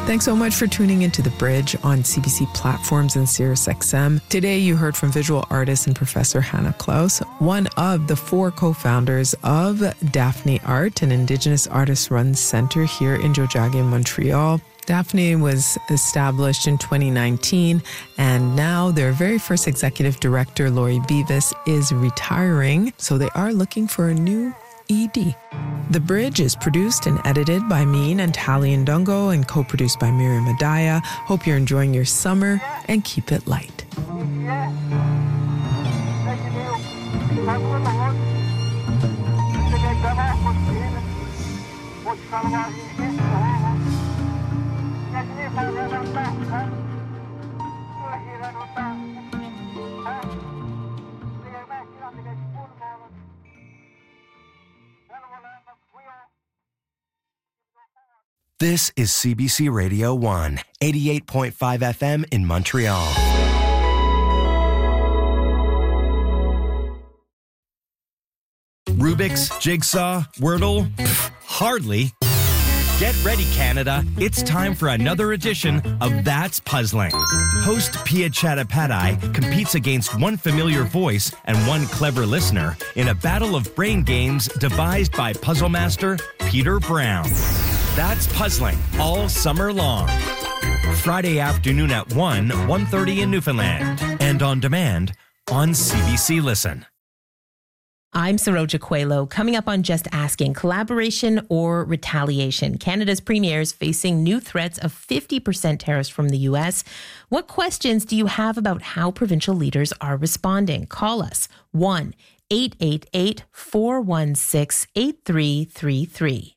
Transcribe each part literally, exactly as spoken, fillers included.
Thanks so much for tuning into The Bridge on C B C platforms and Sirius X M. Today, you heard from visual artist and professor Hannah Klaus, one of the four co-founders of Daphne Art, an Indigenous artist-run center here in Tiohtià:ke, Montreal. Daphne was established in twenty nineteen, and now their very first executive director, Lori Beavis, is retiring, so they are looking for a new E D. The Bridge is produced and edited by me and Tali Ndungo and co-produced by Miriam Adaya. Hope you're enjoying your summer and keep it light. This is C B C Radio one, eighty-eight point five F M in Montreal. Rubik's, Jigsaw, Wordle? Pfft, hardly. Get ready, Canada. It's time for another edition of That's Puzzling. Host Pia Chattopadhyay competes against one familiar voice and one clever listener in a battle of brain games devised by puzzle master Peter Brown. That's Puzzling all summer long. Friday afternoon at one, one thirty in Newfoundland. And on demand on C B C Listen. I'm Saroja Coelho. Coming up on Just Asking, collaboration or retaliation? Canada's premier is facing new threats of fifty percent tariffs from the U S. What questions do you have about how provincial leaders are responding? Call us one eight eight eight, four one six, eight three three three.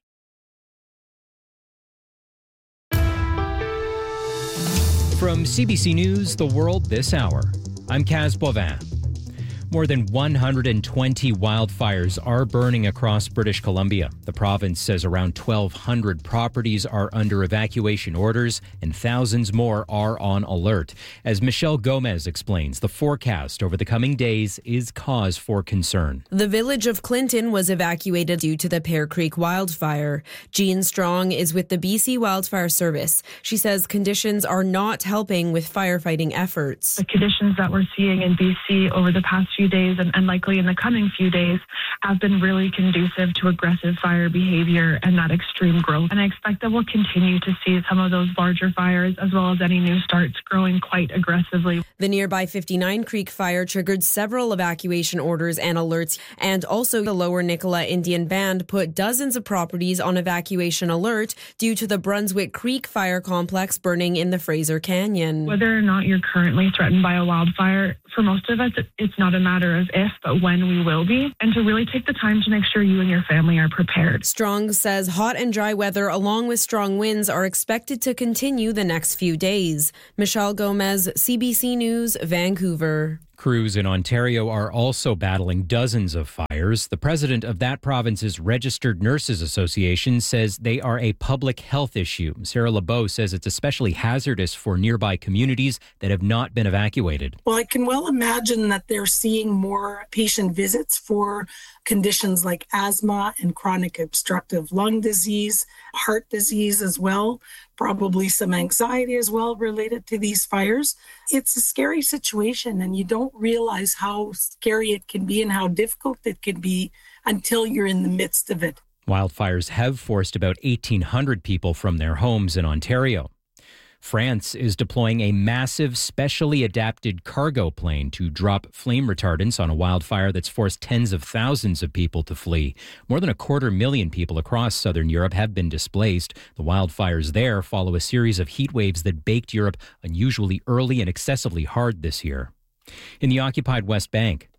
From C B C News, The World This Hour, I'm Kaz Bovin. More than one hundred twenty wildfires are burning across British Columbia. The province says around twelve hundred properties are under evacuation orders and thousands more are on alert. As Michelle Gomez explains, the forecast over the coming days is cause for concern. The village of Clinton was evacuated due to the Pear Creek wildfire. Jean Strong is with the B C Wildfire Service. She says conditions are not helping with firefighting efforts. The conditions that we're seeing in B C over the past few days and, and likely in the coming few days have been really conducive to aggressive fire behavior and that extreme growth. And I expect that we'll continue to see some of those larger fires as well as any new starts growing quite aggressively. The nearby fifty-nine Creek fire triggered several evacuation orders and alerts, and also the Lower Nicola Indian Band put dozens of properties on evacuation alert due to the Brunswick Creek fire complex burning in the Fraser Canyon. Whether or not you're currently threatened by a wildfire, for most of us, it's not a matter of if, but when we will be, and to really take the time to make sure you and your family are prepared. Strong says hot and dry weather along with strong winds are expected to continue the next few days. Michelle Gomez, C B C News, Vancouver. Crews in Ontario are also battling dozens of fires. The president of that province's Registered Nurses Association says they are a public health issue. Sarah Lebeau says it's especially hazardous for nearby communities that have not been evacuated. Well, I can well imagine that they're seeing more patient visits for conditions like asthma and chronic obstructive lung disease, heart disease as well, probably some anxiety as well related to these fires. It's a scary situation, and you don't realize how scary it can be and how difficult it can be until you're in the midst of it. Wildfires have forced about eighteen hundred people from their homes in Ontario. France is deploying a massive, specially adapted cargo plane to drop flame retardants on a wildfire that's forced tens of thousands of people to flee. More than a quarter million people across southern Europe have been displaced. The wildfires there follow a series of heat waves that baked Europe unusually early and excessively hard this year. In the occupied West Bank,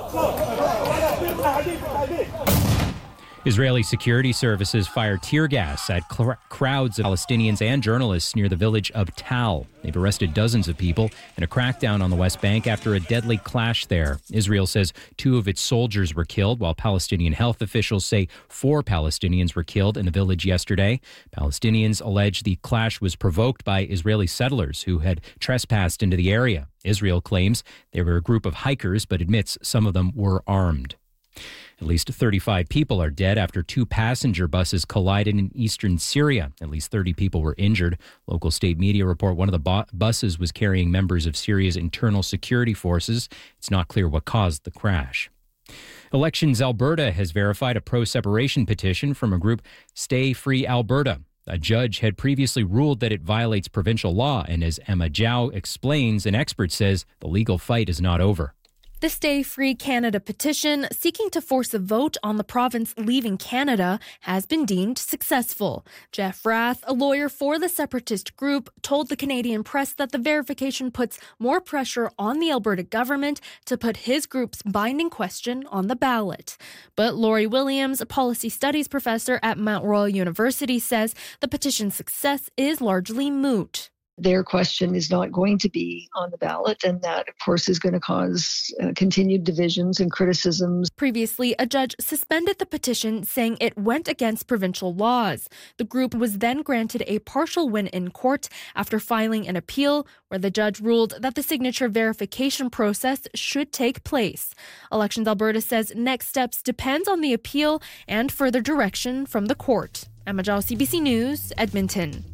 Israeli security services fired tear gas at cl- crowds of Palestinians and journalists near the village of Tal. They've arrested dozens of people in a crackdown on the West Bank after a deadly clash there. Israel says two of its soldiers were killed, while Palestinian health officials say four Palestinians were killed in the village yesterday. Palestinians allege the clash was provoked by Israeli settlers who had trespassed into the area. Israel claims they were a group of hikers, but admits some of them were armed. At least thirty-five people are dead after two passenger buses collided in eastern Syria. At least thirty people were injured. Local state media report one of the bu- buses was carrying members of Syria's internal security forces. It's not clear what caused the crash. Elections Alberta has verified a pro-separation petition from a group, Stay Free Alberta. A judge had previously ruled that it violates provincial law, and as Emma Zhao explains, an expert says the legal fight is not over. The Stay Free Canada petition, seeking to force a vote on the province leaving Canada, has been deemed successful. Jeff Rath, a lawyer for the separatist group, told the Canadian Press that the verification puts more pressure on the Alberta government to put his group's binding question on the ballot. But Laurie Williams, a policy studies professor at Mount Royal University, says the petition's success is largely moot. Their question is not going to be on the ballot, and that, of course, is going to cause uh, continued divisions and criticisms. Previously, a judge suspended the petition, saying it went against provincial laws. The group was then granted a partial win in court after filing an appeal, where the judge ruled that the signature verification process should take place. Elections Alberta says next steps depend on the appeal and further direction from the court. Emma Zhao, C B C News, Edmonton.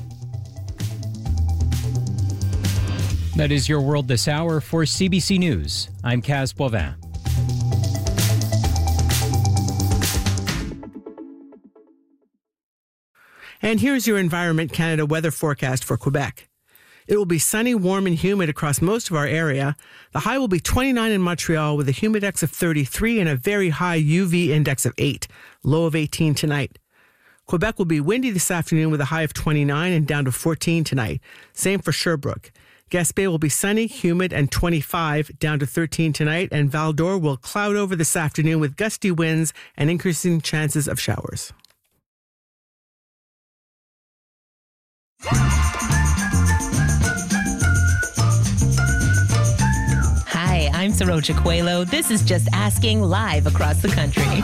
That is your world this hour. For C B C News, I'm Kaz Poivin. And here's your Environment Canada weather forecast for Quebec. It will be sunny, warm, and humid across most of our area. The high will be twenty-nine in Montreal with a humidex of thirty-three and a very high U V index of eight, low of eighteen tonight. Quebec will be windy this afternoon with a high of twenty-nine and down to fourteen tonight. Same for Sherbrooke. Gaspé will be sunny, humid, and twenty-five, down to thirteen tonight, and Val-d'Or will cloud over this afternoon with gusty winds and increasing chances of showers. Hi, I'm Saroja Coelho. This is Just Asking, live across the country.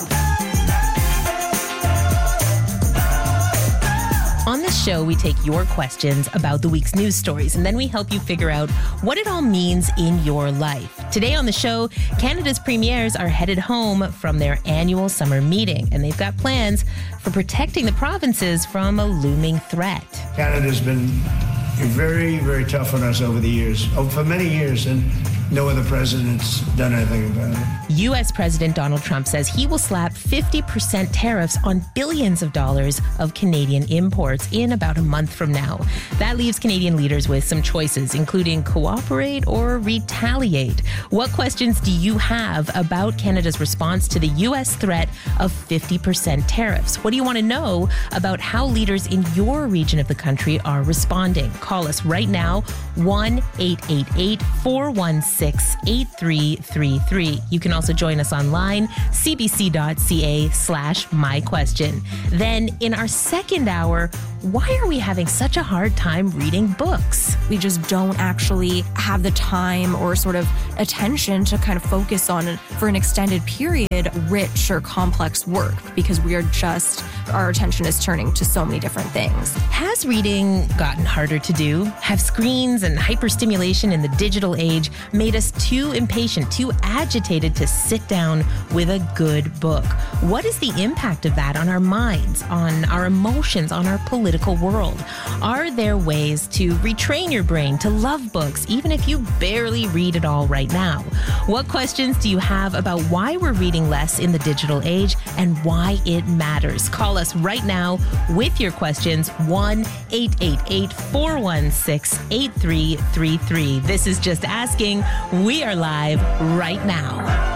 On this show, we take your questions about the week's news stories, and then we help you figure out what it all means in your life. Today on the show, Canada's premiers are headed home from their annual summer meeting, and they've got plans for protecting the provinces from a looming threat. Canada's been very, very tough on us over the years, oh, for many years, and no other president's done anything about it. U S President Donald Trump says he will slap fifty percent tariffs on billions of dollars of Canadian imports in about a month from now. That leaves Canadian leaders with some choices, including cooperate or retaliate. What questions do you have about Canada's response to the U S threat of fifty percent tariffs? What do you want to know about how leaders in your region of the country are responding? Call us right now, one eight eight eight, four one six, eight three three three. You can also join us online, cbc.ca slash my question. Then in our second hour, why are we having such a hard time reading books? We just don't actually have the time or sort of attention to kind of focus on, for an extended period, rich or complex work, because we are just, our attention is turning to so many different things. Has reading gotten harder to do? Have screens and hyperstimulation in the digital age made us too impatient, too agitated to sit down with a good book? What is the impact of that on our minds, on our emotions, on our political world? Are there ways to retrain your brain to love books, even if you barely read at all right now? What questions do you have about why we're reading less in the digital age and why it matters? Call us right now with your questions, one eight eight eight, four one six, eight three three three. This is Just Asking. We are live right now.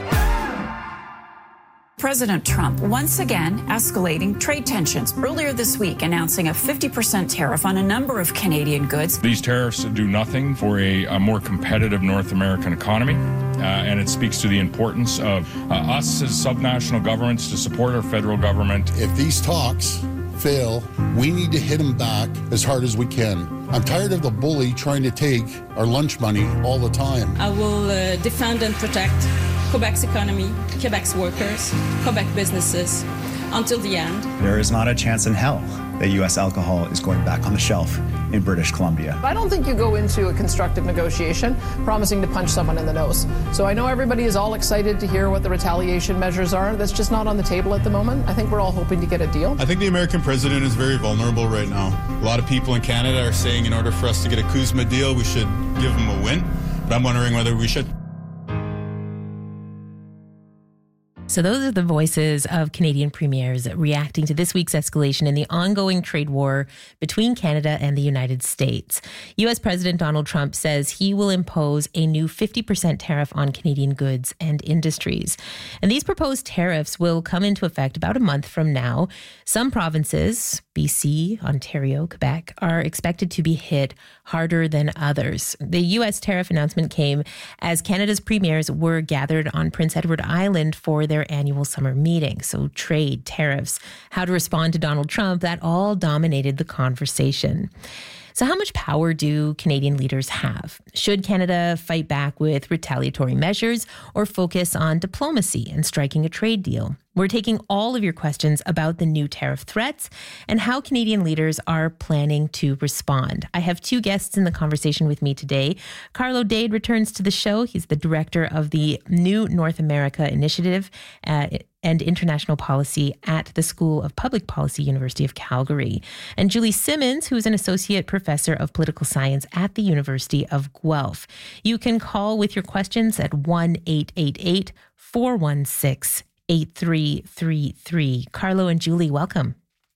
President Trump once again escalating trade tensions, earlier this week announcing a fifty percent tariff on a number of Canadian goods. These tariffs do nothing for a, a more competitive North American economy, uh, and it speaks to the importance of uh, us as subnational governments to support our federal government. If these talks fail, we need to hit them back as hard as we can. I'm tired of the bully trying to take our lunch money all the time. I will uh, defend and protect Quebec's economy, Quebec's workers, Quebec businesses. until the end. There is not a chance in hell that U S alcohol is going back on the shelf in British Columbia. I don't think you go into a constructive negotiation promising to punch someone in the nose. So I know everybody is all excited to hear what the retaliation measures are. That's just not on the table at the moment. I think we're all hoping to get a deal. I think the American president is very vulnerable right now. A lot of people in Canada are saying in order for us to get a CUSMA deal, we should give him a win. But I'm wondering whether we should. So those are the voices of Canadian premiers reacting to this week's escalation in the ongoing trade war between Canada and the United States. U S President Donald Trump says he will impose a new fifty percent tariff on Canadian goods and industries. And these proposed tariffs will come into effect about a month from now. Some provinces, B C, Ontario, Quebec, are expected to be hit harder than others. The U S tariff announcement came as Canada's premiers were gathered on Prince Edward Island for their annual summer meeting. So trade, tariffs, how to respond to Donald Trump, that all dominated the conversation. So how much power do Canadian leaders have? Should Canada fight back with retaliatory measures or focus on diplomacy and striking a trade deal? We're taking all of your questions about the new tariff threats and how Canadian leaders are planning to respond. I have two guests in the conversation with me today. Carlo Dade returns to the show. He's the director of the New North America Initiative uh, and International Policy at the School of Public Policy, University of Calgary. And Julie Simmons, who is an associate professor of political science at the University of Guelph. You can call with your questions at one eight eight eight, four one six, eight three three three. Carlo and Julie, welcome.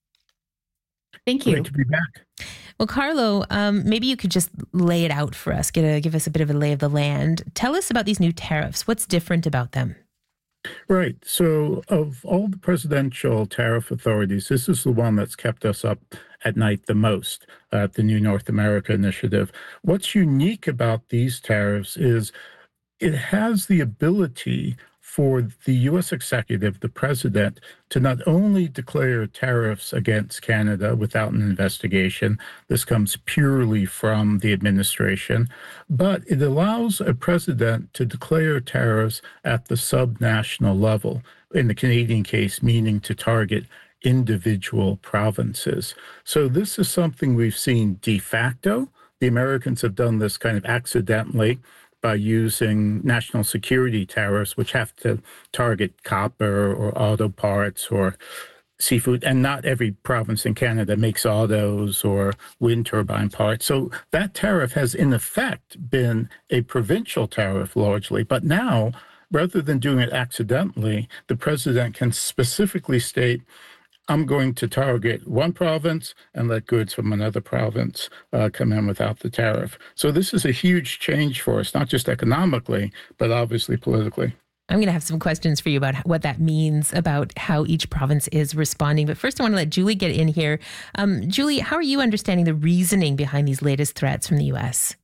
Thank you. Great to be back. Well, Carlo, um, maybe you could just lay it out for us, get a, give us a bit of a lay of the land. Tell us about these new tariffs. What's different about them? Right. So of all the presidential tariff authorities, this is the one that's kept us up at night the most, uh, the New North America Initiative. What's unique about these tariffs is it has the ability for the U S executive, the president, to not only declare tariffs against Canada without an investigation, this comes purely from the administration, but it allows a president to declare tariffs at the subnational level, in the Canadian case, meaning to target individual provinces. So this is something we've seen de facto. The Americans have done this kind of accidentally by using national security tariffs, which have to target copper or auto parts or seafood. And not every province in Canada makes autos or wind turbine parts. So that tariff has, in effect, been a provincial tariff largely. But now, rather than doing it accidentally, the president can specifically state, I'm going to target one province and let goods from another province uh, come in without the tariff. So this is a huge change for us, not just economically, but obviously politically. I'm going to have some questions for you about what that means, about how each province is responding. But first, I want to let Julie get in here. Um, Julie, how are you understanding the reasoning behind these latest threats from the U S?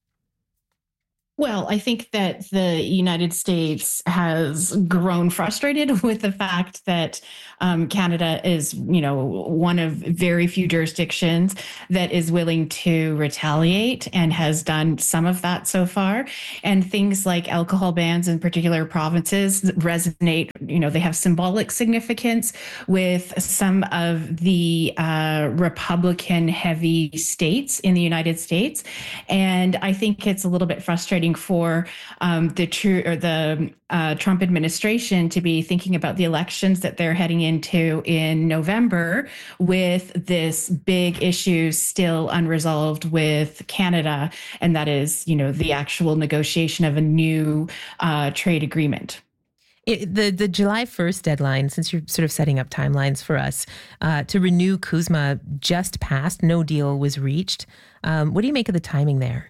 Well, I think that the United States has grown frustrated with the fact that um, Canada is, you know, one of very few jurisdictions that is willing to retaliate and has done some of that so far. And things like alcohol bans in particular provinces resonate, you know, they have symbolic significance with some of the uh, Republican heavy states in the United States. And I think it's a little bit frustrating for um, the true or the uh, Trump administration to be thinking about the elections that they're heading into in November with this big issue still unresolved with Canada, and that is, you know, the actual negotiation of a new uh, trade agreement. It, the the July first deadline, since you're sort of setting up timelines for us, uh, to renew CUSMA just passed. No deal was reached. Um, what do you make of the timing there?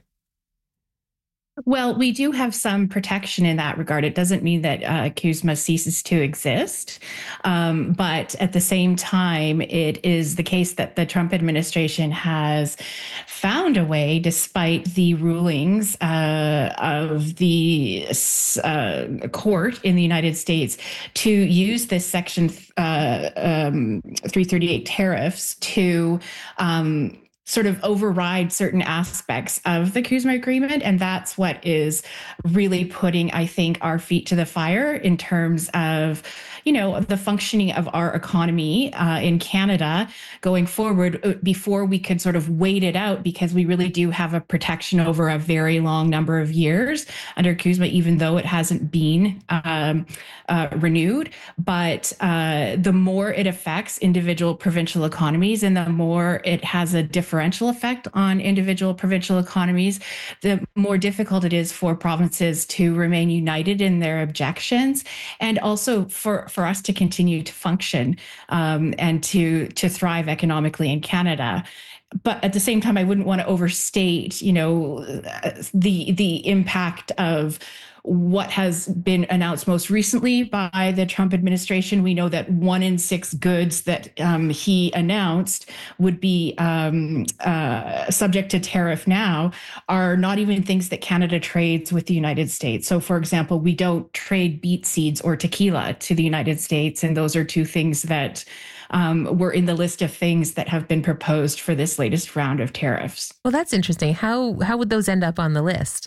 Well, we do have some protection in that regard. It doesn't mean that uh, CUSMA ceases to exist. Um, but at the same time, it is the case that the Trump administration has found a way, despite the rulings uh, of the uh, court in the United States, to use this Section uh, um, three thirty-eight tariffs to um, sort of override certain aspects of the CUSMA agreement. And that's what is really putting, I think, our feet to the fire in terms of, you know, the functioning of our economy uh, in Canada going forward before we could sort of wait it out, because we really do have a protection over a very long number of years under CUSMA, even though it hasn't been um, uh, renewed. But uh, the more it affects individual provincial economies and the more it has a differential effect on individual provincial economies, the more difficult it is for provinces to remain united in their objections, and also for for us to continue to function um, and to to thrive economically in Canada. But at the same time, I wouldn't want to overstate, you know, the the impact of what has been announced most recently by the Trump administration. We know that one in six goods that um, he announced would be um, uh, subject to tariff now are not even things that Canada trades with the United States. So, for example, we don't trade beet seeds or tequila to the United States. And those are two things that um, were in the list of things that have been proposed for this latest round of tariffs. Well, that's interesting. How, how would those end up on the list?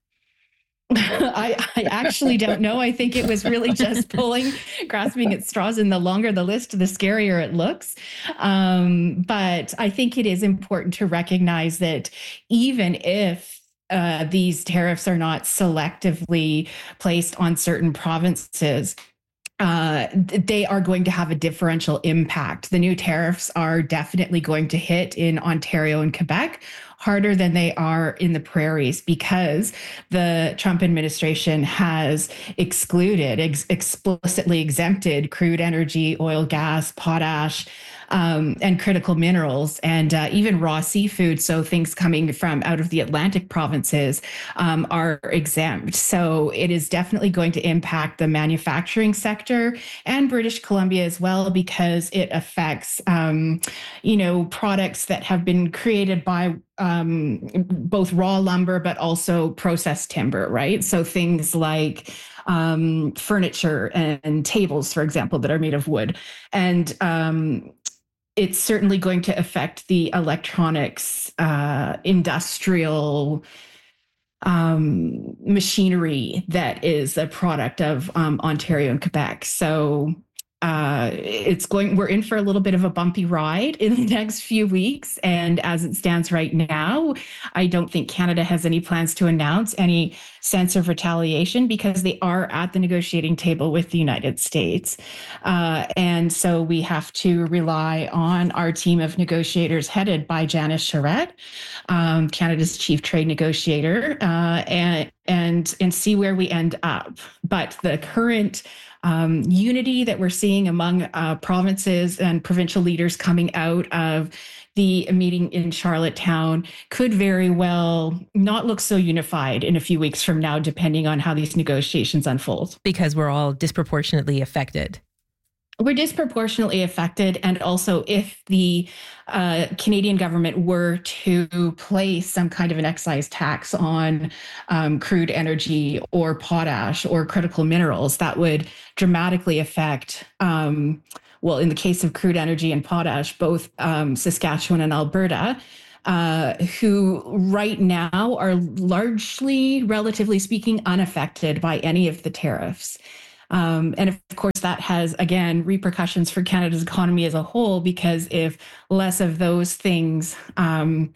I, I actually don't know. I think it was really just pulling, grasping at straws, and the longer the list, the scarier it looks. Um, but I think it is important to recognize that even if uh, these tariffs are not selectively placed on certain provinces, Uh, they are going to have a differential impact. The new tariffs are definitely going to hit in Ontario and Quebec harder than they are in the prairies, because the Trump administration has excluded, ex- explicitly exempted crude energy, oil, gas, potash, Um, and critical minerals, and uh, even raw seafood. So things coming from out of the Atlantic provinces um, are exempt. So it is definitely going to impact the manufacturing sector and British Columbia as well, because it affects, um, you know, products that have been created by um, both raw lumber, but also processed timber, right? So things like um, furniture and, and tables, for example, that are made of wood. And um, it's certainly going to affect the electronics, uh, industrial um, machinery that is a product of um, Ontario and Quebec. So uh, it's going. We're in for a little bit of a bumpy ride in the next few weeks. And as it stands right now, I don't think Canada has any plans to announce any sense of retaliation, because they are at the negotiating table with the United States. Uh, and so we have to rely on our team of negotiators headed by Janice Charette, um, Canada's chief trade negotiator, uh, and, and, and see where we end up. But the current Um, unity that we're seeing among uh, provinces and provincial leaders coming out of the meeting in Charlottetown could very well not look so unified in a few weeks from now, depending on how these negotiations unfold. Because we're all disproportionately affected. We're disproportionately affected. And also, if the uh, Canadian government were to place some kind of an excise tax on um, crude energy or potash or critical minerals, that would dramatically affect, um, well, in the case of crude energy and potash, both um, Saskatchewan and Alberta, uh, who right now are largely, relatively speaking, unaffected by any of the tariffs. Um, and of course, that has, again, repercussions for Canada's economy as a whole, because if less of those things, um,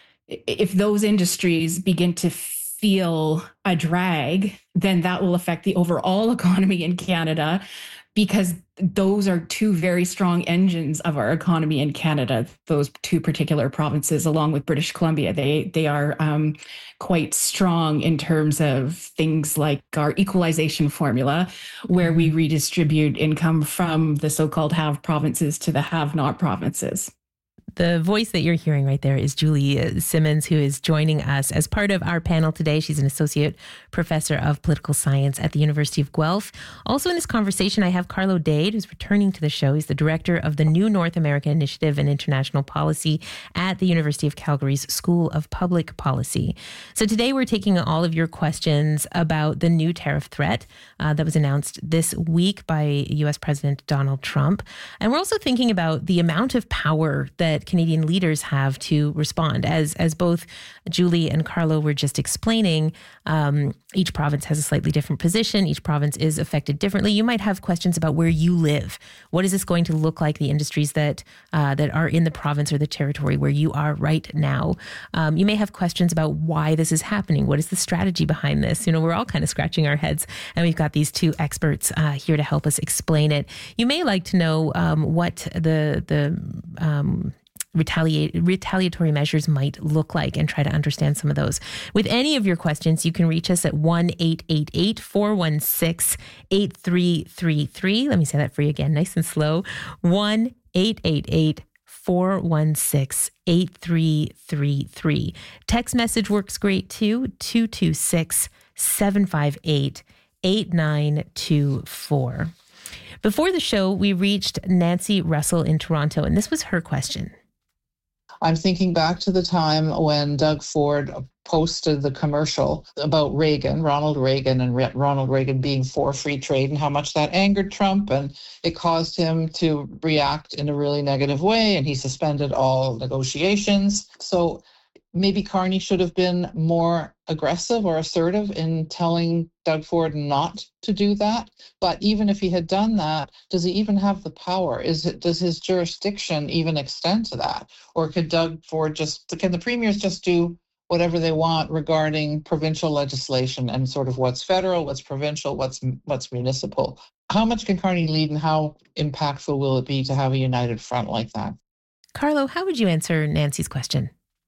if those industries begin to feel a drag, then that will affect the overall economy in Canada, because those are two very strong engines of our economy in Canada. Those two particular provinces, along with British Columbia, they they are um, quite strong in terms of things like our equalization formula, where we redistribute income from the so-called have provinces to the have-not provinces. The voice that you're hearing right there is Julie Simmons, who is joining us as part of our panel today. She's an associate professor of political science at the University of Guelph. Also in this conversation, I have Carlo Dade, who's returning to the show. He's the director of the New North America Initiative and International Policy at the University of Calgary's School of Public Policy. So today we're taking all of your questions about the new tariff threat uh, that was announced this week by U S President Donald Trump. And we're also thinking about the amount of power that that Canadian leaders have to respond. As as both Julie and Carlo were just explaining, um, each province has a slightly different position. Each province is affected differently. You might have questions about where you live. What is this going to look like, the industries that uh, that are in the province or the territory where you are right now? Um, you may have questions about why this is happening. What is the strategy behind this? You know, we're all kind of scratching our heads, and we've got these two experts uh, here to help us explain it. You may like to know um, what the the um, retaliate retaliatory measures might look like and try to understand some of those. With any of your questions, you can reach us at one eight eight eight, four one six, eight three three three. Let me say that for you again, nice and slow. one eight eight eight, four one six, eight three three three. Text message works great too, two two six, seven five eight, eight nine two four. Before the show, we reached Nancy Russell in Toronto, and this was her question. I'm thinking back to the time when Doug Ford posted the commercial about Reagan, Ronald Reagan, and Re- Ronald Reagan being for free trade, and how much that angered Trump, and it caused him to react in a really negative way, and he suspended all negotiations. So maybe Carney should have been more aggressive or assertive in telling Doug Ford not to do that. But even if he had done that, does he even have the power? Is it, does his jurisdiction even extend to that? Or could Doug Ford just, can the premiers just do whatever they want regarding provincial legislation and sort of what's federal, what's provincial, what's what's municipal? How much can Carney lead, and how impactful will it be to have a united front like that? Carlo, how would you answer Nancy's question?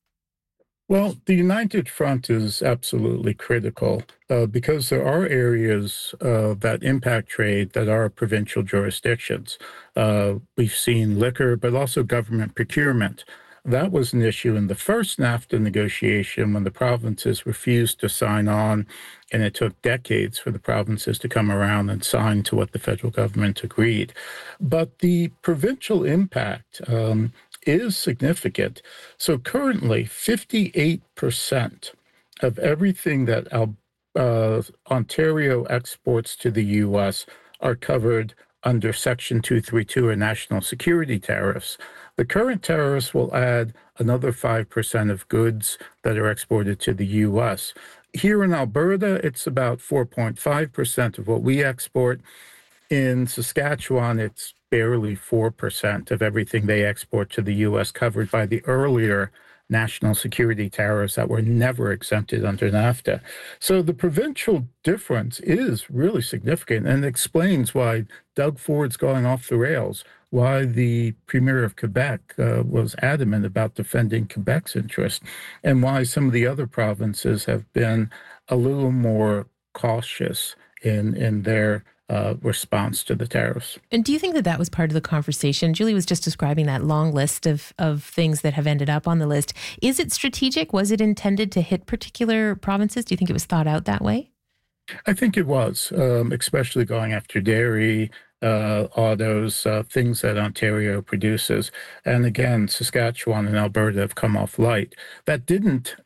Well, the United Front is absolutely critical uh, because there are areas uh, that impact trade that are provincial jurisdictions. Uh, we've seen liquor, but also government procurement. That was an issue in the first NAFTA negotiation when the provinces refused to sign on, and it took decades for the provinces to come around and sign to what the federal government agreed. But the provincial impact um, is significant. So currently, fifty-eight percent of everything that uh, Ontario exports to the U S are covered under Section two thirty-two or national security tariffs. The current tariffs will add another five percent of goods that are exported to the U S. Here in Alberta, it's about four point five percent of what we export. In Saskatchewan, it's barely four percent of everything they export to the U S covered by the earlier national security tariffs that were never exempted under NAFTA. So the provincial difference is really significant and explains why Doug Ford's going off the rails, why the Premier of Quebec uh, was adamant about defending Quebec's interest, and why some of the other provinces have been a little more cautious in, in their Uh, response to the tariffs. And do you think that that was part of the conversation? Julie was just describing that long list of, of things that have ended up on the list. Is it strategic? Was it intended to hit particular provinces? Do you think it was thought out that way? I think it was, um, especially going after dairy, uh, autos, uh, things that Ontario produces. And again, Saskatchewan and Alberta have come off light. That didn't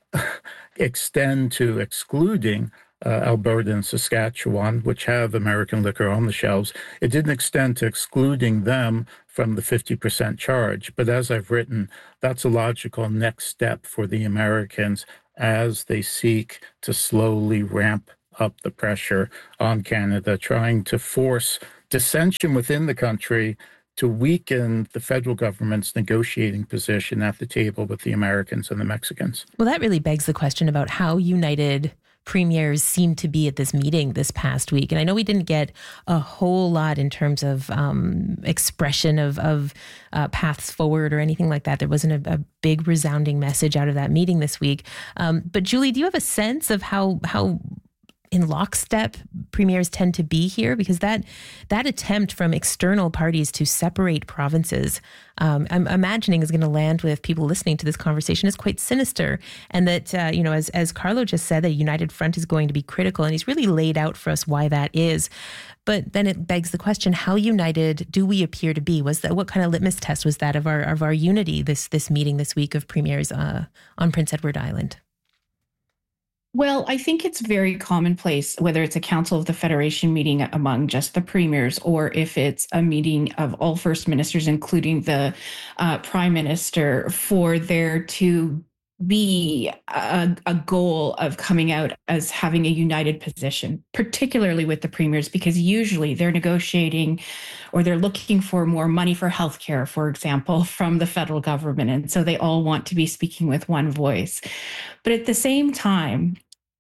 extend to excluding Uh, Alberta and Saskatchewan, which have American liquor on the shelves. It didn't extend to excluding them from the fifty percent charge. But as I've written, that's a logical next step for the Americans as they seek to slowly ramp up the pressure on Canada, trying to force dissension within the country to weaken the federal government's negotiating position at the table with the Americans and the Mexicans. Well, that really begs the question about how united premiers seem to be at this meeting this past week. And I know we didn't get a whole lot in terms of um, expression of, of uh, paths forward or anything like that. There wasn't a, a big resounding message out of that meeting this week. Um, but Julie, do you have a sense of how how in lockstep premiers tend to be here? Because that that attempt from external parties to separate provinces, um, I'm imagining is going to land with people listening to this conversation is quite sinister. And that, uh, you know, as, as Carlo just said, the United Front is going to be critical. And he's really laid out for us why that is. But then it begs the question, how united do we appear to be? Was that, what kind of litmus test was that of our, of our unity, this, this meeting this week of premiers uh, on Prince Edward Island? Well, I think it's very commonplace, whether it's a Council of the Federation meeting among just the premiers, or if it's a meeting of all first ministers, including the uh, prime minister, for there to be a, a goal of coming out as having a united position, particularly with the premiers, because usually they're negotiating or they're looking for more money for healthcare, for example, from the federal government. And so they all want to be speaking with one voice. But at the same time,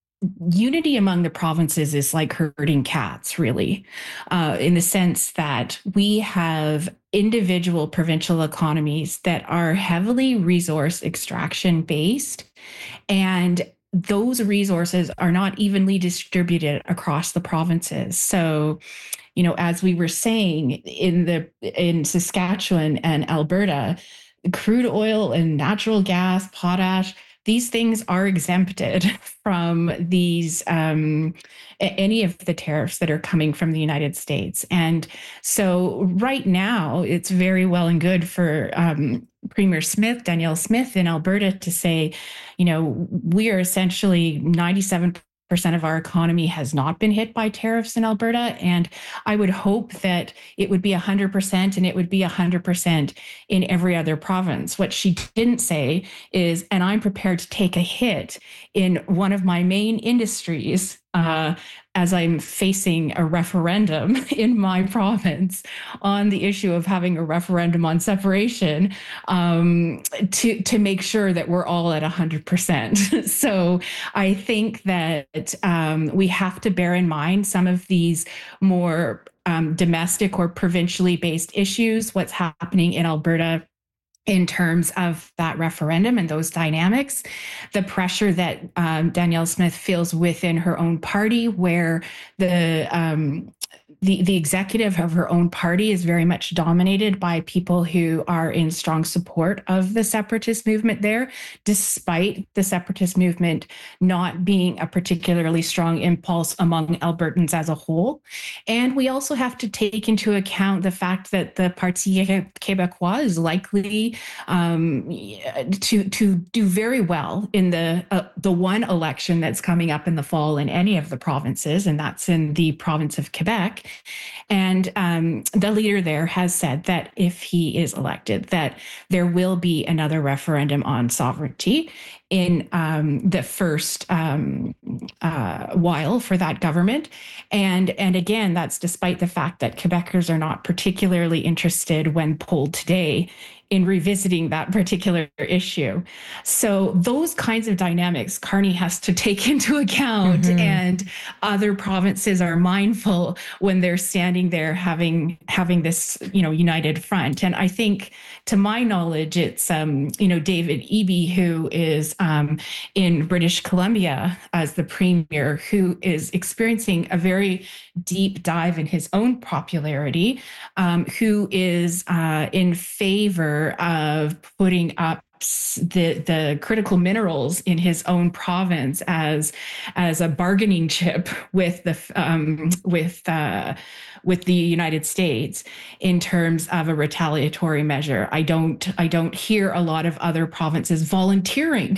unity among the provinces is like herding cats, really, uh, in the sense that we have individual provincial economies that are heavily resource extraction based, and those resources are not evenly distributed across the provinces. So, you know, as we were saying, in the in Saskatchewan and Alberta, crude oil and natural gas, potash, these things are exempted from these um, any of the tariffs that are coming from the United States. And so right now, it's very well and good for um, Premier Smith, Danielle Smith in Alberta, to say, you know, we are essentially ninety-seven percent of our economy has not been hit by tariffs in Alberta. And I would hope that it would be one hundred percent and it would be one hundred percent in every other province. What she didn't say is, and I'm prepared to take a hit in one of my main industries uh, as I'm facing a referendum in my province on the issue of having a referendum on separation, um, to, to make sure that we're all at one hundred percent. So I think that um, we have to bear in mind some of these more um, domestic or provincially based issues, what's happening in Alberta in terms of that referendum and those dynamics, the pressure that um, Danielle Smith feels within her own party, where the um, the the executive of her own party is very much dominated by people who are in strong support of the separatist movement there, despite the separatist movement not being a particularly strong impulse among Albertans as a whole. And we also have to take into account the fact that the Parti Québécois is likely um, to to do very well in the uh, the one election that's coming up in the fall in any of the provinces, and that's in the province of Quebec. And um, the leader there has said that if he is elected, that there will be another referendum on sovereignty in um, the first um, uh, while for that government. And, and again, that's despite the fact that Quebecers are not particularly interested when polled today in revisiting that particular issue. So those kinds of dynamics Carney has to take into account, mm-hmm. and other provinces are mindful when they're standing there having having this, you know, united front. And I think, to my knowledge, it's um, you know, David Eby, who is um, in British Columbia as the premier, who is experiencing a very deep dive in his own popularity, um, who is uh, in favor of putting up the the critical minerals in his own province as as a bargaining chip with the um, with uh, with the United States in terms of a retaliatory measure. I don't I don't hear a lot of other provinces volunteering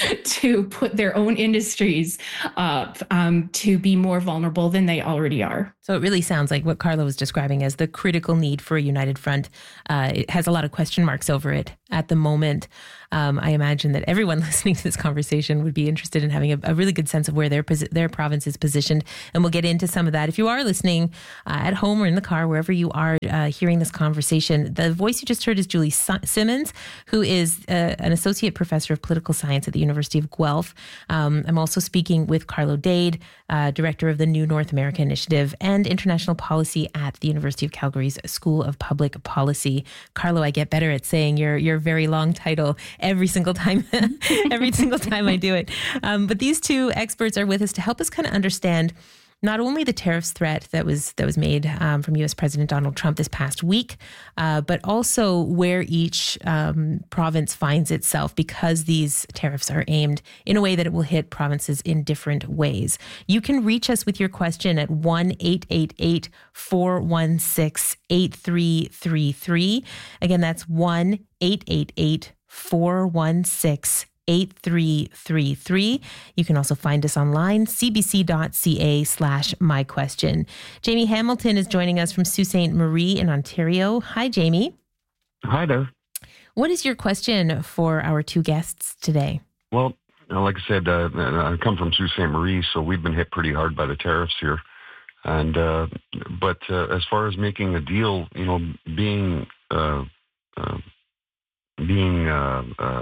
to put their own industries up um, to be more vulnerable than they already are. So it really sounds like what Carla was describing as the critical need for a united front. Uh, it has a lot of question marks over it at the moment. Um, I imagine that everyone listening to this conversation would be interested in having a, a really good sense of where their their province is positioned. And we'll get into some of that. If you are listening uh, at home or in the car, wherever you are uh, hearing this conversation, the voice you just heard is Julie Simmons, who is uh, an associate professor of political science at the University of Guelph. Um, I'm also speaking with Carlo Dade, uh, director of the New North America Initiative and International Policy at the University of Calgary's School of Public Policy. Carlo, I get better at saying your your very long title every single time, every single time I do it. Um, but these two experts are with us to help us kind of understand not only the tariffs threat that was that was made um, from U S President Donald Trump this past week, uh, but also where each um, province finds itself, because these tariffs are aimed in a way that it will hit provinces in different ways. You can reach us with your question at one eight eight eight, four one six, eight three three three. Again, that's one eight eight eight, four one six, eight three three three. You can also find us online, cbc.ca slash my question. Jamie Hamilton is joining us from Sault Ste. Marie in Ontario. Hi, Jamie. Hi there. What is your question for our two guests today? Well, like I said, uh, I come from Sault Ste. Marie, so we've been hit pretty hard by the tariffs here. And uh, but uh, as far as making a deal, you know, being uh, uh, being uh, uh,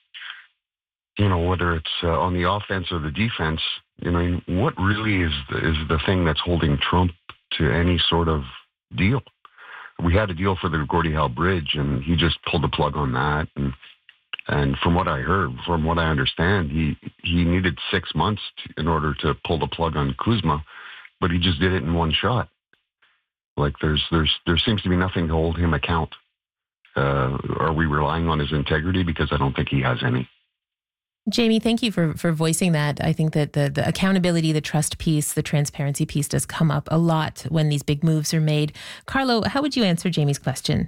you know, whether it's uh, on the offense or the defense, you know, what really is the, is the thing that's holding Trump to any sort of deal? We had a deal for the Gordie Howe Bridge, and he just pulled the plug on that. And and from what I heard, from what I understand, he he needed six months to, in order to pull the plug on Kuzma, but he just did it in one shot. Like there's there's there seems to be nothing to hold him account. Uh, are we relying on his integrity? Because I don't think he has any. Jamie, thank you for, for voicing that. I think that the, the accountability, the trust piece, the transparency piece does come up a lot when these big moves are made. Carlo, how would you answer Jamie's question?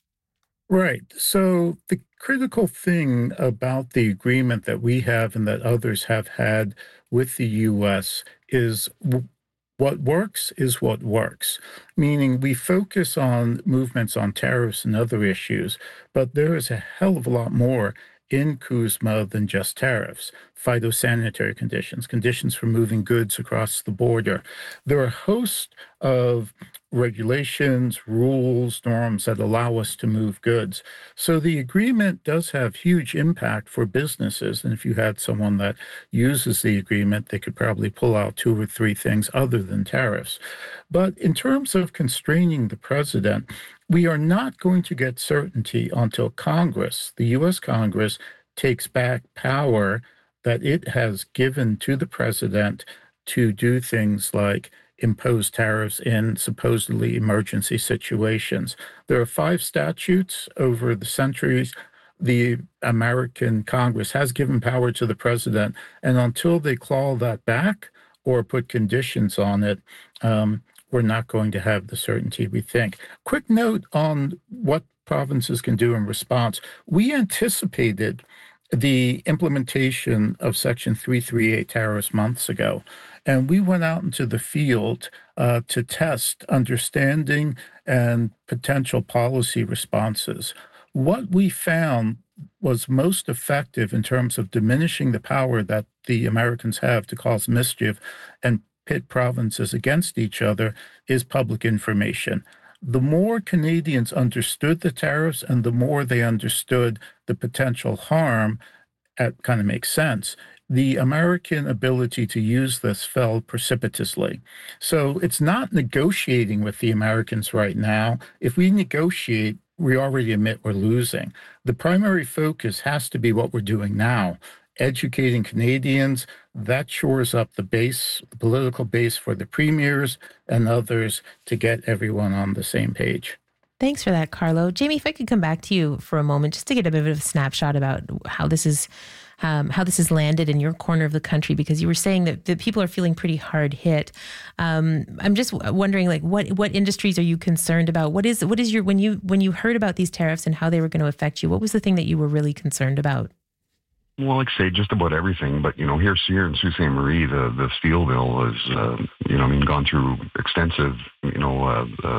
Right. So the critical thing about the agreement that we have and that others have had with the U S is w- what works is what works, meaning we focus on movements on tariffs and other issues, but there is a hell of a lot more in Kuzma than just tariffs, phytosanitary conditions, conditions for moving goods across the border. There are a host of regulations, rules, norms that allow us to move goods. So the agreement does have huge impact for businesses. And if you had someone that uses the agreement, they could probably pull out two or three things other than tariffs. But in terms of constraining the president, we are not going to get certainty until Congress, the U S Congress, takes back power that it has given to the president to do things like impose tariffs in supposedly emergency situations. There are five statutes over the centuries. The American Congress has given power to the president, and until they claw that back or put conditions on it, um, we're not going to have the certainty we think. Quick note on what provinces can do in response. We anticipated the implementation of Section three thirty-eight tariffs months ago, and we went out into the field uh, to test understanding and potential policy responses. What we found was most effective in terms of diminishing the power that the Americans have to cause mischief and pit provinces against each other is public information. The more Canadians understood the tariffs and the more they understood the potential harm, that kind of makes sense, the American ability to use this fell precipitously. So it's not negotiating with the Americans right now. If we negotiate, we already admit we're losing. The primary focus has to be what we're doing now, educating Canadians. That shores up the base, the political base for the premiers and others to get everyone on the same page. Thanks for that, Carlo. Jamie, if I could come back to you for a moment, just to get a bit of a snapshot about how this is, um, how this has landed in your corner of the country, because you were saying that the people are feeling pretty hard hit. Um, I'm just wondering, like, what what industries are you concerned about? What is what is your when you when you heard about these tariffs and how they were going to affect you? What was the thing that you were really concerned about? Well, like I say, just about everything. But, you know, here, here in Sault Ste. Marie, the, the steel bill has, uh, you know, I mean, gone through extensive, you know, uh, uh,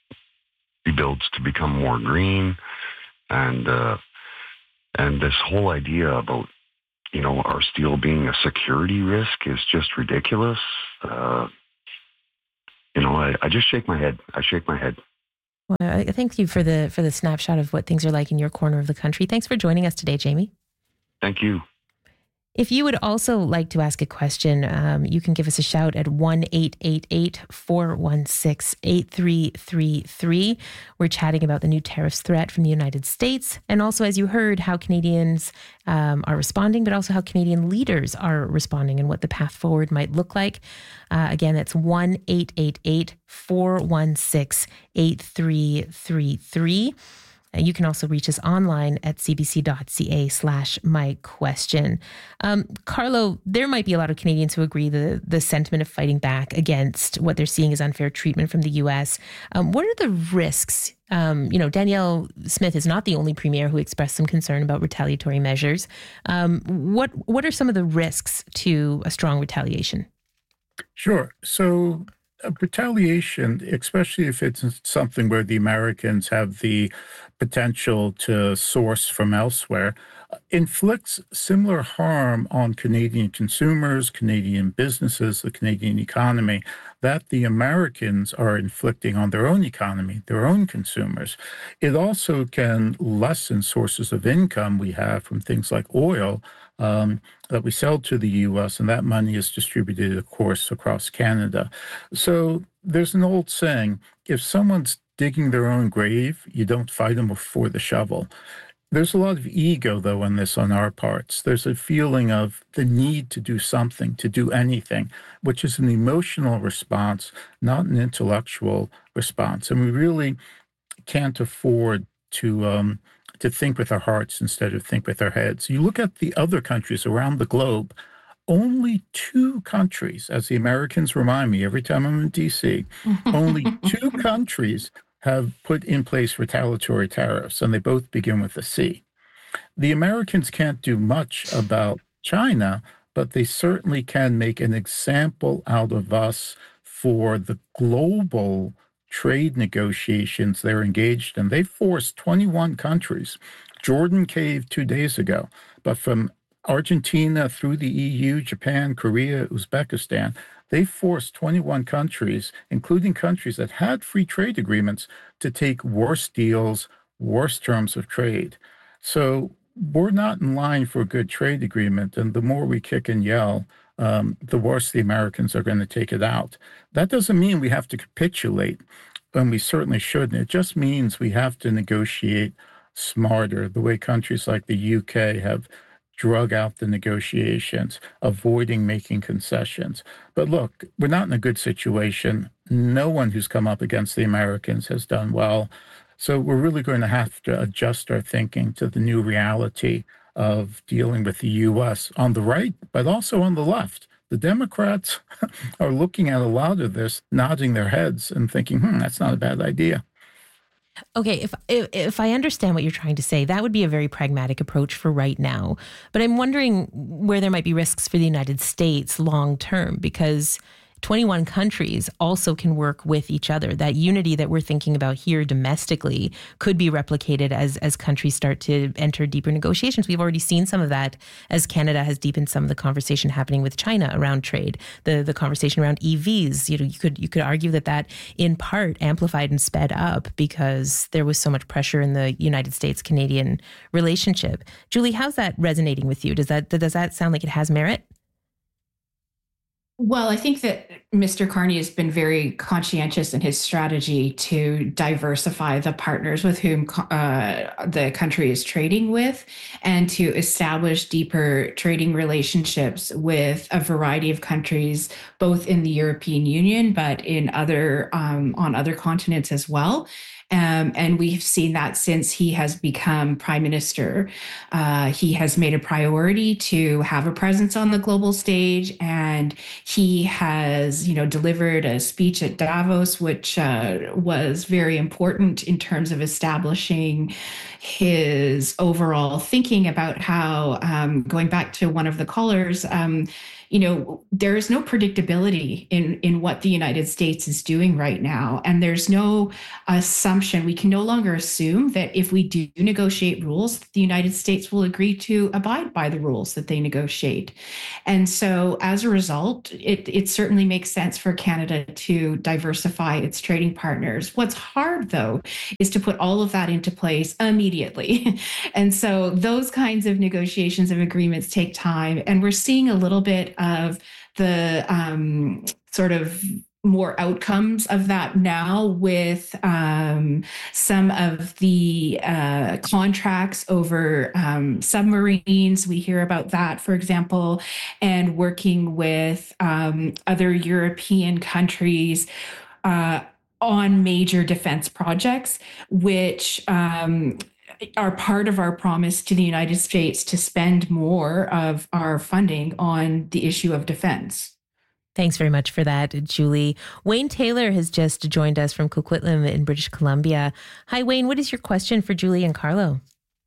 rebuilds to become more green. And, uh, and this whole idea about, you know, our steel being a security risk is just ridiculous. Uh, you know, I, I just shake my head. I shake my head. Well, I thank you for the, for the snapshot of what things are like in your corner of the country. Thanks for joining us today, Jamie. Thank you. If you would also like to ask a question, um, you can give us a shout at one eight eight eight, four one six, eight three three three. We're chatting about the new tariffs threat from the United States, and also, as you heard, how Canadians um, are responding, but also how Canadian leaders are responding and what the path forward might look like. Uh, again, that's one eight eight eight, four one six, eight three three three. You can also reach us online at cbc.ca slash my question. Um, Carlo, there might be a lot of Canadians who agree the the sentiment of fighting back against what they're seeing as unfair treatment from the U S. Um, what are the risks? Um, you know, Danielle Smith is not the only premier who expressed some concern about retaliatory measures. Um, what what are some of the risks to a strong retaliation? Sure. So uh, retaliation, especially if it's something where the Americans have the potential to source from elsewhere, inflicts similar harm on Canadian consumers, Canadian businesses, the Canadian economy, that the Americans are inflicting on their own economy, their own consumers. It also can lessen sources of income we have from things like oil um, that we sell to the U S, and that money is distributed, of course, across Canada. So there's an old saying, if someone's digging their own grave, you don't fight them before the shovel. There's a lot of ego, though, in this on our parts. There's a feeling of the need to do something, to do anything, which is an emotional response, not an intellectual response. And we really can't afford to um, to think with our hearts instead of think with our heads. You look at the other countries around the globe, only two countries, as the Americans remind me every time I'm in D C, only two countries have put in place retaliatory tariffs, and they both begin with a C. The Americans can't do much about China, but they certainly can make an example out of us for the global trade negotiations they're engaged in. They forced twenty-one countries. Jordan caved two days ago, but from Argentina through the E U, Japan, Korea, Uzbekistan, they forced twenty-one countries, including countries that had free trade agreements, to take worse deals, worse terms of trade. So we're not in line for a good trade agreement, and the more we kick and yell, um, the worse the Americans are going to take it out. That doesn't mean we have to capitulate, and we certainly shouldn't. It just means we have to negotiate smarter, the way countries like the U K have drug out the negotiations, avoiding making concessions. But look, we're not in a good situation. No one who's come up against the Americans has done well. So we're really going to have to adjust our thinking to the new reality of dealing with the U S on the right, but also on the left. The Democrats are looking at a lot of this, nodding their heads and thinking, hmm, that's not a bad idea. Okay, if, if if I understand what you're trying to say, that would be a very pragmatic approach for right now. But I'm wondering where there might be risks for the United States long term, because twenty-one countries also can work with each other. That unity that we're thinking about here domestically could be replicated as as countries start to enter deeper negotiations. We've already seen some of that as Canada has deepened some of the conversation happening with China around trade, the the conversation around E Vs. You know, you could you could argue that that in part amplified and sped up because there was so much pressure in the United States-Canadian relationship. Julie, how's that resonating with you? Does that does that sound like it has merit? Well, I think that Mister Carney has been very conscientious in his strategy to diversify the partners with whom uh, the country is trading with, and to establish deeper trading relationships with a variety of countries, both in the European Union, but in other um, on other continents as well. Um, and we've seen that since he has become prime minister. Uh, he has made a priority to have a presence on the global stage, and he has, you know, delivered a speech at Davos, which uh, was very important in terms of establishing his overall thinking about how, um, going back to one of the callers, um, you know, there is no predictability in, in what the United States is doing right now. And there's no assumption. We can no longer assume that if we do negotiate rules, the United States will agree to abide by the rules that they negotiate. And so as a result, it, it certainly makes sense for Canada to diversify its trading partners. What's hard, though, is to put all of that into place immediately. And so those kinds of negotiations of agreements take time. And we're seeing a little bit of the um, sort of more outcomes of that now with um, some of the uh, contracts over um, submarines. We hear about that, for example, and working with um, other European countries. Uh, on major defense projects, which um, are part of our promise to the United States to spend more of our funding on the issue of defense. Thanks very much for that, Julie. Wayne Taylor has just joined us from Coquitlam in British Columbia. Hi, Wayne. What is your question for Julie and Carlo?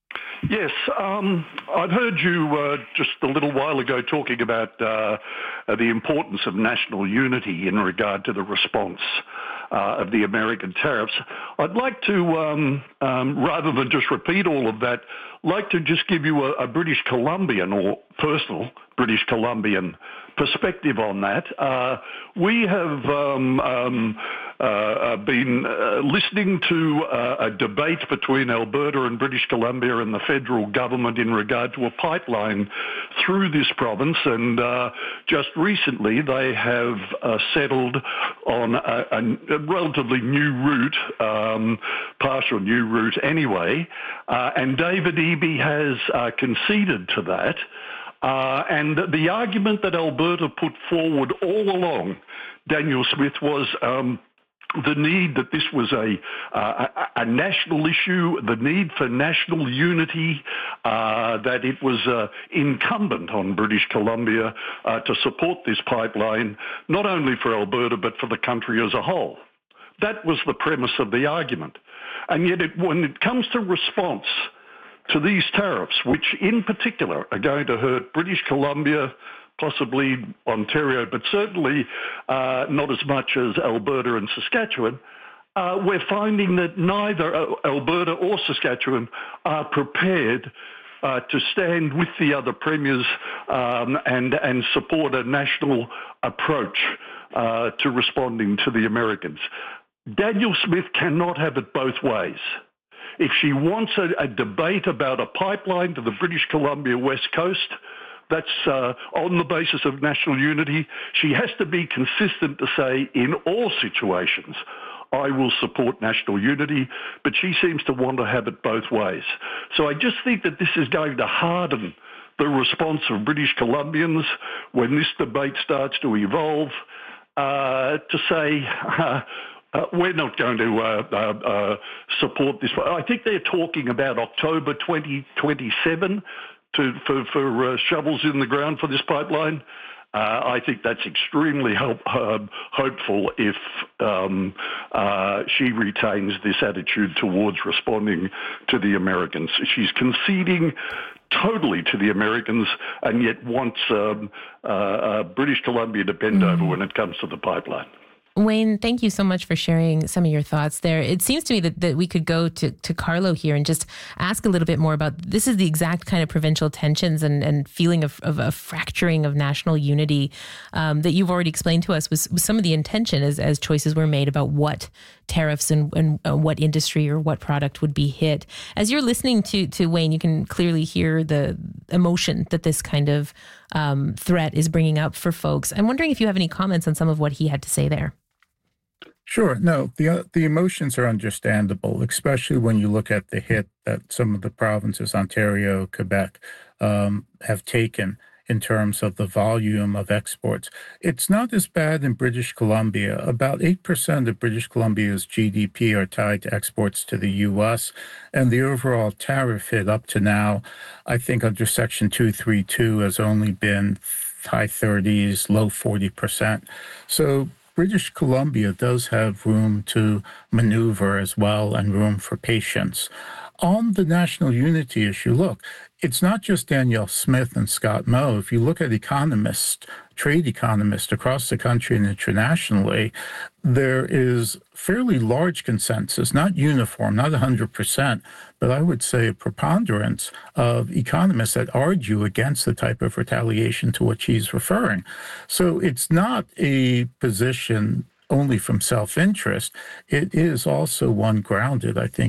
Yes, um, I've heard you uh, just a little while ago talking about uh, uh, the importance of national unity in regard to the response uh, of the American tariffs. I'd like to, um, um, rather than just repeat all of that, like to just give you a, a British Columbian or personal British Columbian perspective on that. Uh, we have um, um, uh, been uh, listening to uh, a debate between Alberta and British Columbia and the federal government in regard to a pipeline through this province, and uh, just recently they have uh, settled on a, a relatively new route, um, partial new route anyway, uh, and David Eby has uh, conceded to that. Uh, and the argument that Alberta put forward all along, Daniel Smith, was um, the need that this was a, uh, a, a national issue, the need for national unity, uh, that it was uh, incumbent on British Columbia uh, to support this pipeline, not only for Alberta but for the country as a whole. That was the premise of the argument. And yet it, when it comes to response to these tariffs, which in particular are going to hurt British Columbia, possibly Ontario, but certainly uh, not as much as Alberta and Saskatchewan, uh, we're finding that neither Alberta or Saskatchewan are prepared uh, to stand with the other premiers um, and, and support a national approach uh, to responding to the Americans. Daniel Smith cannot have it both ways. If she wants a, a debate about a pipeline to the British Columbia West Coast, that's uh, on the basis of national unity, she has to be consistent to say, in all situations, I will support national unity, but she seems to want to have it both ways. So I just think that this is going to harden the response of British Columbians when this debate starts to evolve, uh, to say, uh, Uh, we're not going to uh, uh, uh, support this. I think they're talking about October twenty twenty-seven to, for, for uh, shovels in the ground for this pipeline. Uh, I think that's extremely help, uh, hopeful if um, uh, she retains this attitude towards responding to the Americans. She's conceding totally to the Americans and yet wants um, uh, uh, British Columbia to bend mm-hmm. over when it comes to the pipeline. Wayne, thank you so much for sharing some of your thoughts there. It seems to me that, that we could go to, to Carlo here and just ask a little bit more about, this is the exact kind of provincial tensions and, and feeling of, of a fracturing of national unity um, that you've already explained to us was, was some of the intention as, as choices were made about what tariffs and, and uh, what industry or what product would be hit. As you're listening to, to Wayne, you can clearly hear the emotion that this kind of um, threat is bringing up for folks. I'm wondering if you have any comments on some of what he had to say there. Sure. No, the uh, the emotions are understandable, especially when you look at the hit that some of the provinces, Ontario, Quebec, um, have taken in terms of the volume of exports. It's not as bad in British Columbia. About eight percent of British Columbia's G D P are tied to exports to the U S, and the overall tariff hit up to now, I think under Section two thirty-two has only been high thirties, low forty percent. So British Columbia does have room to maneuver as well and room for patience. On the national unity issue, look, it's not just Danielle Smith and Scott Moe. If you look at economists, trade economists across the country and internationally, there is fairly large consensus, not uniform, not one hundred percent, but I would say a preponderance of economists that argue against the type of retaliation to which he's referring. So it's not a position only from self-interest. It is also one grounded, I think,